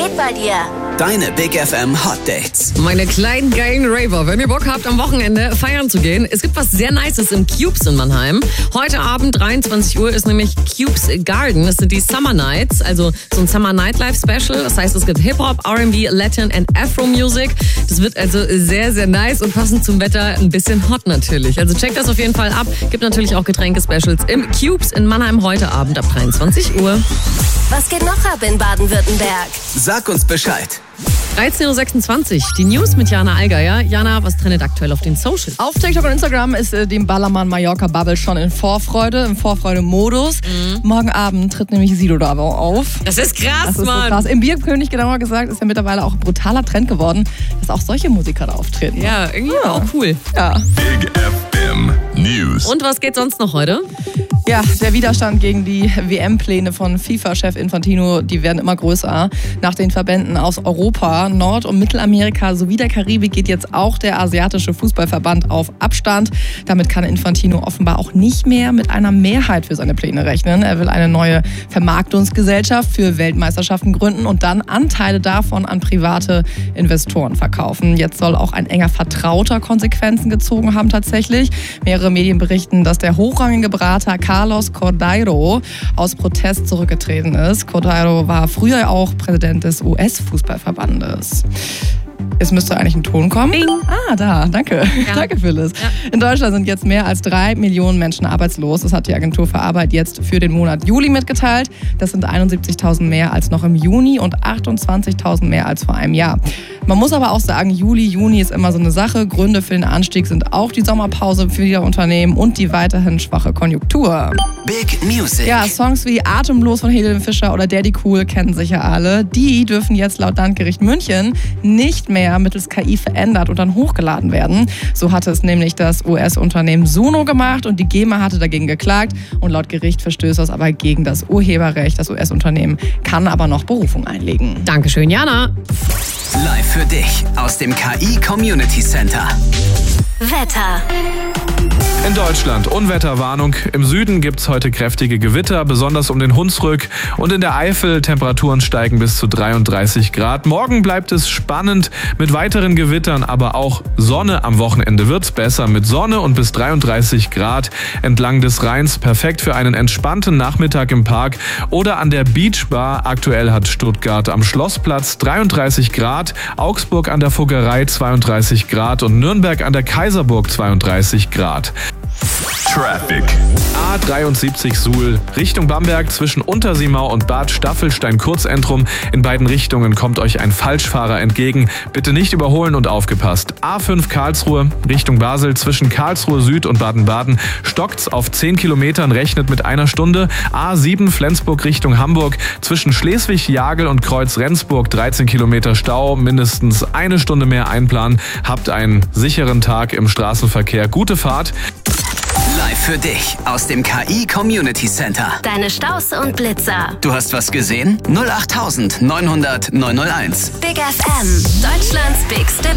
geht bei dir? Deine Big FM Hot Dates. Meine kleinen geilen Raver, wenn ihr Bock habt, am Wochenende feiern zu gehen. Es gibt was sehr Nices im Cubes in Mannheim. Heute Abend 23 Uhr ist nämlich Cubes Garden. Das sind die Summer Nights, also so ein Summer Nightlife Special. Das heißt, es gibt Hip-Hop, R&B, Latin und Afro-Music. Das wird also sehr, sehr nice und passend zum Wetter ein bisschen hot natürlich. Also checkt das auf jeden Fall ab. Gibt natürlich auch Getränke-Specials im Cubes in Mannheim heute Abend ab 23 Uhr. Was geht noch ab in Baden-Württemberg? Sag uns Bescheid. 13.26 Uhr, die News mit Jana Allgeier. Jana, was trendet aktuell auf den Socials? Auf TikTok und Instagram ist dem Ballermann Mallorca Bubble schon im Vorfreude-Modus. Morgen Abend tritt nämlich Sido Davo auf. Das ist krass, Das ist Mann. so krass. Im Bierkönig, genauer gesagt, ist ja mittlerweile auch ein brutaler Trend geworden, dass auch solche Musiker da auftreten. Ja, irgendwie auch cool. Ja. Big FM News. Und was geht sonst noch heute? Ja, der Widerstand gegen die WM-Pläne von FIFA-Chef Infantino, die werden immer größer. Nach den Verbänden aus Europa, Nord- und Mittelamerika sowie der Karibik geht jetzt auch der asiatische Fußballverband auf Abstand. Damit kann Infantino offenbar auch nicht mehr mit einer Mehrheit für seine Pläne rechnen. Er will eine neue Vermarktungsgesellschaft für Weltmeisterschaften gründen und dann Anteile davon an private Investoren verkaufen. Jetzt soll auch ein enger Vertrauter Konsequenzen gezogen haben tatsächlich. Mehrere Medien berichten, dass der hochrangige Berater Carlos Cordeiro aus Protest zurückgetreten ist. Cordeiro war früher auch Präsident des US-Fußballverbandes. Es müsste eigentlich ein Ton kommen. Bing. Ah, da, danke. Ja. Danke, Phyllis. Ja. In Deutschland sind jetzt mehr als 3 Millionen Menschen arbeitslos. Das hat die Agentur für Arbeit jetzt für den Monat Juli mitgeteilt. Das sind 71.000 mehr als noch im Juni und 28.000 mehr als vor einem Jahr. Man muss aber auch sagen, Juni ist immer so eine Sache. Gründe für den Anstieg sind auch die Sommerpause für die Unternehmen und die weiterhin schwache Konjunktur. Big Music. Ja, Songs wie Atemlos von Helene Fischer oder Daddy Cool kennen sicher alle. Die dürfen jetzt laut Landgericht München nicht mehr mittels KI verändert und dann hochgeladen werden. So hatte es nämlich das US-Unternehmen Suno gemacht und die GEMA hatte dagegen geklagt. Und laut Gericht verstößt das aber gegen das Urheberrecht. Das US-Unternehmen kann aber noch Berufung einlegen. Dankeschön, Jana. Live für dich aus dem KI Community Center. Wetter. In Deutschland Unwetterwarnung. Im Süden gibt es heute kräftige Gewitter, besonders um den Hunsrück. Und in der Eifel Temperaturen steigen bis zu 33 Grad. Morgen bleibt es spannend mit weiteren Gewittern, aber auch Sonne. Am Wochenende wird's besser mit Sonne und bis 33 Grad entlang des Rheins. Perfekt für einen entspannten Nachmittag im Park oder an der Beachbar. Aktuell hat Stuttgart am Schlossplatz 33 Grad, Augsburg an der Fuggerei 32 Grad und Nürnberg an der Kaiserburg 32 Grad. Traffic. A73 Suhl Richtung Bamberg zwischen Untersimau und Bad Staffelstein Kurzentrum. In beiden Richtungen kommt euch ein Falschfahrer entgegen. Bitte nicht überholen und aufgepasst. A5 Karlsruhe Richtung Basel zwischen Karlsruhe Süd und Baden-Baden stockt's auf 10 Kilometern, rechnet mit einer Stunde. A7 Flensburg Richtung Hamburg zwischen Schleswig-Jagel und Kreuz-Rendsburg 13 Kilometer Stau, mindestens eine Stunde mehr einplanen. Habt einen sicheren Tag im Straßenverkehr. Gute Fahrt. Live für dich aus dem KI Community Center. Deine Staus und Blitzer. Du hast was gesehen? 08900 901. Big FM. Deutschlands bigste